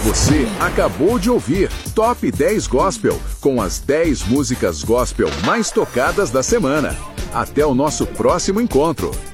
Você acabou de ouvir Top 10 Gospel, com as 10 músicas gospel mais tocadas da semana. Até o nosso próximo encontro.